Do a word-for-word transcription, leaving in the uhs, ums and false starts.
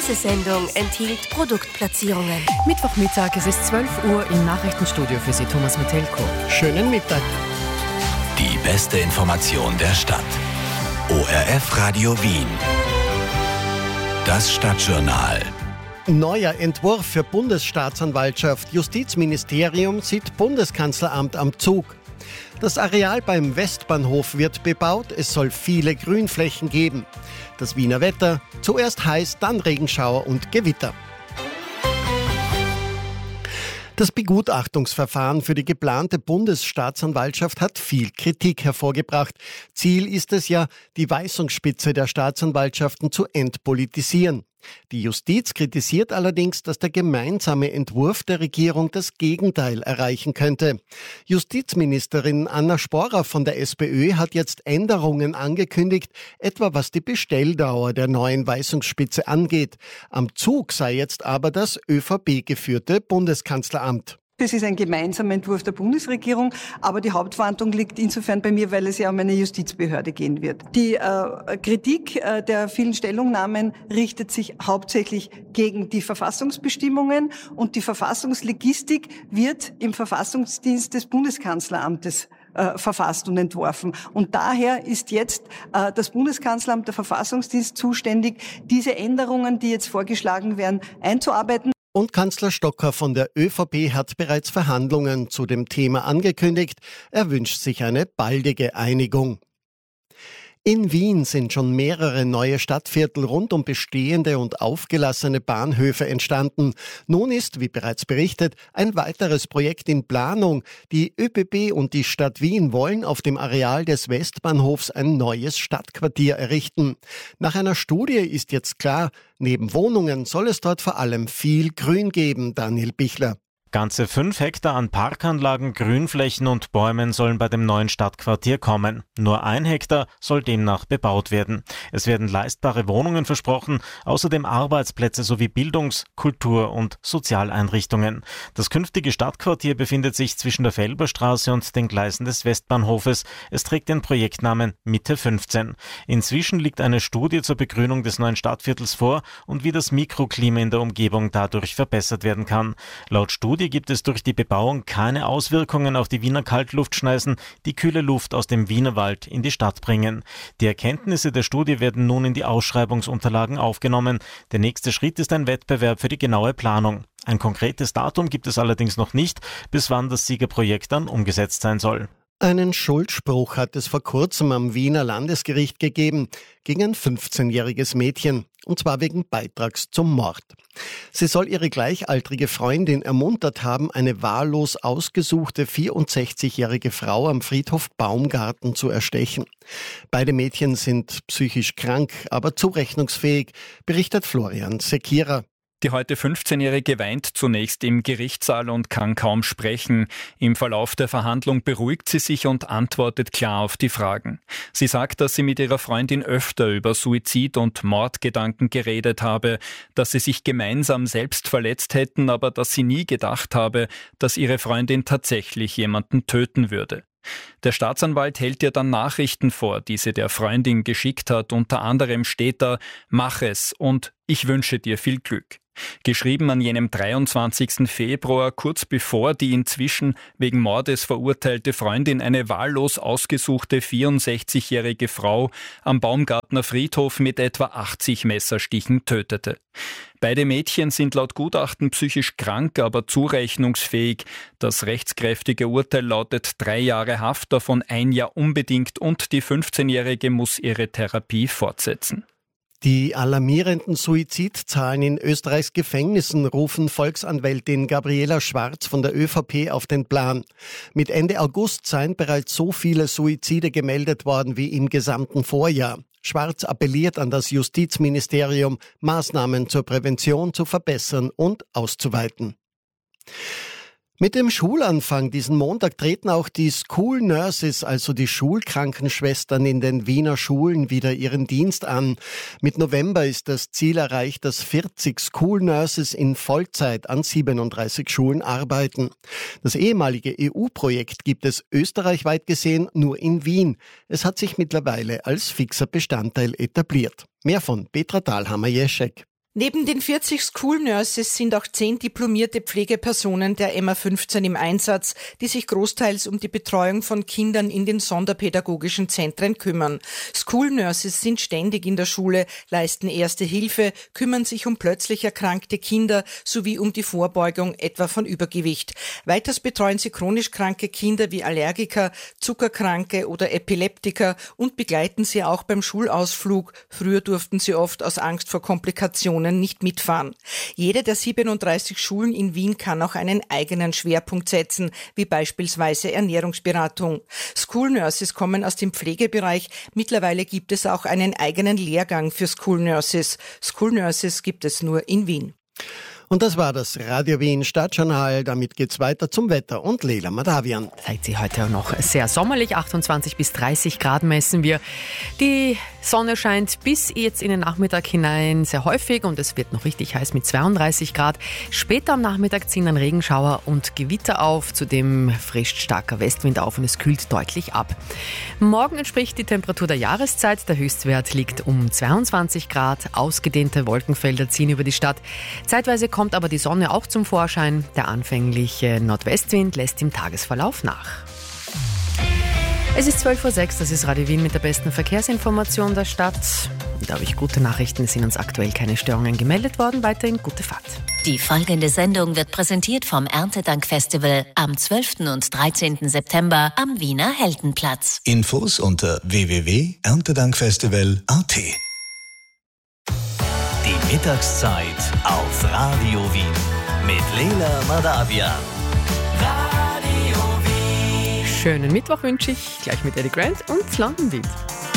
Diese Sendung enthielt Produktplatzierungen. Mittwochmittag, es ist zwölf Uhr im Nachrichtenstudio für Sie, Thomas Metelko. Schönen Mittag. Die beste Information der Stadt. O R F Radio Wien. Das Stadtjournal. Neuer Entwurf für Bundesstaatsanwaltschaft. Justizministerium sieht Bundeskanzleramt am Zug. Das Areal beim Westbahnhof wird bebaut. Es soll viele Grünflächen geben. Das Wiener Wetter. Zuerst heiß, dann Regenschauer und Gewitter. Das Begutachtungsverfahren für die geplante Bundesstaatsanwaltschaft hat viel Kritik hervorgebracht. Ziel ist es ja, die Weisungsspitze der Staatsanwaltschaften zu entpolitisieren. Die Justiz kritisiert allerdings, dass der gemeinsame Entwurf der Regierung das Gegenteil erreichen könnte. Justizministerin Anna Sporer von der SPÖ hat jetzt Änderungen angekündigt, etwa was die Bestelldauer der neuen Weisungsspitze angeht. Am Zug sei jetzt aber das ÖVP-geführte Bundeskanzleramt. Das ist ein gemeinsamer Entwurf der Bundesregierung, aber die Hauptverantwortung liegt insofern bei mir, weil es ja um eine Justizbehörde gehen wird. Die äh, Kritik äh, der vielen Stellungnahmen richtet sich hauptsächlich gegen die Verfassungsbestimmungen und die Verfassungslegistik wird im Verfassungsdienst des Bundeskanzleramtes äh, verfasst und entworfen. Und daher ist jetzt äh, das Bundeskanzleramt, der Verfassungsdienst zuständig, diese Änderungen, die jetzt vorgeschlagen werden, einzuarbeiten. Und Kanzler Stocker von der ÖVP hat bereits Verhandlungen zu dem Thema angekündigt. Er wünscht sich eine baldige Einigung. In Wien sind schon mehrere neue Stadtviertel rund um bestehende und aufgelassene Bahnhöfe entstanden. Nun ist, wie bereits berichtet, ein weiteres Projekt in Planung. Die ÖBB und die Stadt Wien wollen auf dem Areal des Westbahnhofs ein neues Stadtquartier errichten. Nach einer Studie ist jetzt klar, neben Wohnungen soll es dort vor allem viel Grün geben, Daniel Bichler. Ganze fünf Hektar an Parkanlagen, Grünflächen und Bäumen sollen bei dem neuen Stadtquartier kommen. Nur ein Hektar soll demnach bebaut werden. Es werden leistbare Wohnungen versprochen, außerdem Arbeitsplätze sowie Bildungs-, Kultur- und Sozialeinrichtungen. Das künftige Stadtquartier befindet sich zwischen der Felberstraße und den Gleisen des Westbahnhofes. Es trägt den Projektnamen Mitte fünfzehn. Inzwischen liegt eine Studie zur Begrünung des neuen Stadtviertels vor und wie das Mikroklima in der Umgebung dadurch verbessert werden kann. Laut Studie gibt es durch die Bebauung keine Auswirkungen auf die Wiener Kaltluftschneisen, die kühle Luft aus dem Wienerwald in die Stadt bringen. Die Erkenntnisse der Studie werden nun in die Ausschreibungsunterlagen aufgenommen. Der nächste Schritt ist ein Wettbewerb für die genaue Planung. Ein konkretes Datum gibt es allerdings noch nicht, bis wann das Siegerprojekt dann umgesetzt sein soll. Einen Schuldspruch hat es vor kurzem am Wiener Landesgericht gegeben gegen ein fünfzehnjähriges Mädchen, und zwar wegen Beitrags zum Mord. Sie soll ihre gleichaltrige Freundin ermuntert haben, eine wahllos ausgesuchte vierundsechzigjährige Frau am Friedhof Baumgarten zu erstechen. Beide Mädchen sind psychisch krank, aber zurechnungsfähig, berichtet Florian Sekira. Die heute fünfzehnjährige weint zunächst im Gerichtssaal und kann kaum sprechen. Im Verlauf der Verhandlung beruhigt sie sich und antwortet klar auf die Fragen. Sie sagt, dass sie mit ihrer Freundin öfter über Suizid und Mordgedanken geredet habe, dass sie sich gemeinsam selbst verletzt hätten, aber dass sie nie gedacht habe, dass ihre Freundin tatsächlich jemanden töten würde. Der Staatsanwalt hält ihr dann Nachrichten vor, die sie der Freundin geschickt hat. Unter anderem steht da: Mach es und ich wünsche dir viel Glück. Geschrieben an jenem dreiundzwanzigsten Februar, kurz bevor die inzwischen wegen Mordes verurteilte Freundin eine wahllos ausgesuchte vierundsechzigjährige Frau am Baumgartner Friedhof mit etwa achtzig Messerstichen tötete. Beide Mädchen sind laut Gutachten psychisch krank, aber zurechnungsfähig. Das rechtskräftige Urteil lautet drei Jahre Haft, davon ein Jahr unbedingt, und die fünfzehnjährige muss ihre Therapie fortsetzen. Die alarmierenden Suizidzahlen in Österreichs Gefängnissen rufen Volksanwältin Gabriela Schwarz von der ÖVP auf den Plan. Mit Ende August seien bereits so viele Suizide gemeldet worden wie im gesamten Vorjahr. Schwarz appelliert an das Justizministerium, Maßnahmen zur Prävention zu verbessern und auszuweiten. Mit dem Schulanfang diesen Montag treten auch die School Nurses, also die Schulkrankenschwestern in den Wiener Schulen, wieder ihren Dienst an. Mit November ist das Ziel erreicht, dass vierzig School Nurses in Vollzeit an siebenunddreißig Schulen arbeiten. Das ehemalige E U-Projekt gibt es österreichweit gesehen nur in Wien. Es hat sich mittlerweile als fixer Bestandteil etabliert. Mehr von Petra Dahlhammer-Jeschek. Neben den vierzig School Nurses sind auch zehn diplomierte Pflegepersonen der M A fünfzehn im Einsatz, die sich großteils um die Betreuung von Kindern in den sonderpädagogischen Zentren kümmern. School Nurses sind ständig in der Schule, leisten erste Hilfe, kümmern sich um plötzlich erkrankte Kinder sowie um die Vorbeugung etwa von Übergewicht. Weiters betreuen sie chronisch kranke Kinder wie Allergiker, Zuckerkranke oder Epileptiker und begleiten sie auch beim Schulausflug. Früher durften sie oft aus Angst vor Komplikationen nicht mitfahren. Jede der siebenunddreißig Schulen in Wien kann auch einen eigenen Schwerpunkt setzen, wie beispielsweise Ernährungsberatung. School Nurses kommen aus dem Pflegebereich. Mittlerweile gibt es auch einen eigenen Lehrgang für School Nurses. School Nurses gibt es nur in Wien. Und das war das Radio Wien Stadtjournal. Damit geht's weiter zum Wetter und Leila Madavian. Seid sie heute auch noch sehr sommerlich, achtundzwanzig bis dreißig Grad messen wir. Die Sonne scheint bis jetzt in den Nachmittag hinein sehr häufig und es wird noch richtig heiß mit zweiunddreißig Grad. Später am Nachmittag ziehen dann Regenschauer und Gewitter auf, zudem frischt starker Westwind auf und es kühlt deutlich ab. Morgen entspricht die Temperatur der Jahreszeit. Der Höchstwert liegt um zweiundzwanzig Grad. Ausgedehnte Wolkenfelder ziehen über die Stadt. Zeitweise kommt aber die Sonne auch zum Vorschein. Der anfängliche Nordwestwind lässt im Tagesverlauf nach. Es ist zwölf Uhr sechs, das ist Radio Wien mit der besten Verkehrsinformation der Stadt. Und da habe ich gute Nachrichten, es sind uns aktuell keine Störungen gemeldet worden. Weiterhin gute Fahrt. Die folgende Sendung wird präsentiert vom Erntedankfestival am zwölften und dreizehnten September am Wiener Heldenplatz. Infos unter w w w punkt erntedankfestival punkt a t. Die Mittagszeit auf Radio Wien mit Leila Madavian. Schönen Mittwoch wünsche ich, gleich mit Eddie Grant und London Beat.